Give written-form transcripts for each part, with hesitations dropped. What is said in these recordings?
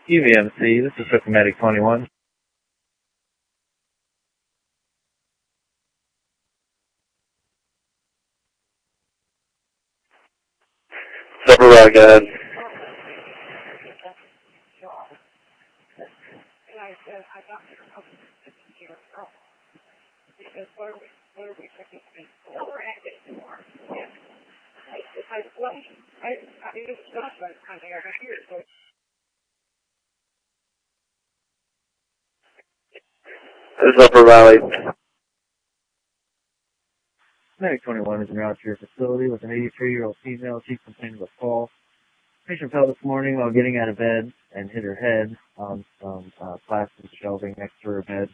UVMC, this is Systematic 21. Upper right, go ahead. This is Upper Valley. Medic 21 is in route to your facility with an 83-year-old female. She complained of a fall. Patient fell this morning while getting out of bed and hit her head on some plastic shelving next to her bed.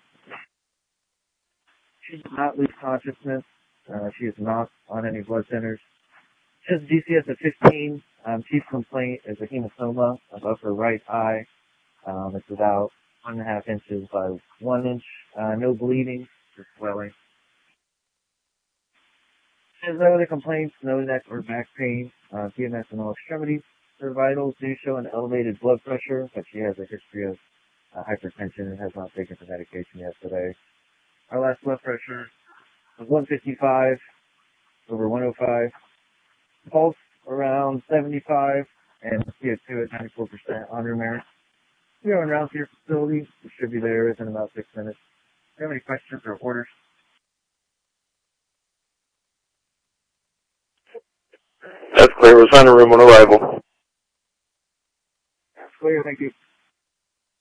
She did not lose consciousness. She is not on any blood thinners. She has GCS at 15. Chief complaint is a hematoma above her right eye. It's about 1.5 inches by 1 inch. No bleeding, just swelling. She has no other complaints, no neck or back pain, PMS in all extremities. Her vitals do show an elevated blood pressure, but she has a history of hypertension and has not taken her medication yet today. Our last blood pressure was 155 over 105. Pulse around 75 and CO2 at 94% on her merit. We are en route to your facility. We should be there within about 6 minutes. Do you have any questions or orders? That's clear. We'll sign a room on arrival. Clear, thank you.